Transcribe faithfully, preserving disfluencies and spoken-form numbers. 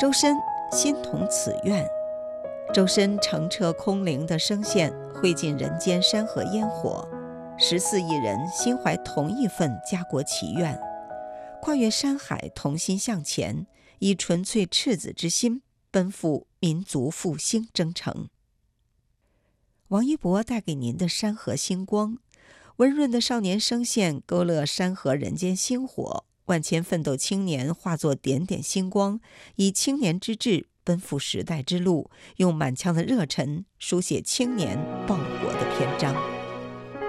周深心同此愿。周深澄澈空灵的声线，绘尽人间山河烟火，十四亿人心怀同一份家国祈愿，跨越山海，同心向前，以纯粹赤子之心奔赴民族复兴征程。王一博带给您的山河星光，温润的少年声线勾勒山河人间星火，万千奋斗青年化作点点星光，以青年之志奔赴时代之路，用满腔的热忱书写青年报国的篇章。